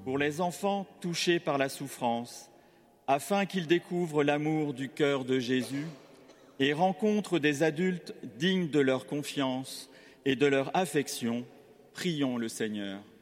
pour les enfants touchés par la souffrance, afin qu'ils découvrent l'amour du cœur de Jésus et rencontrent des adultes dignes de leur confiance et de leur affection. Prions le Seigneur.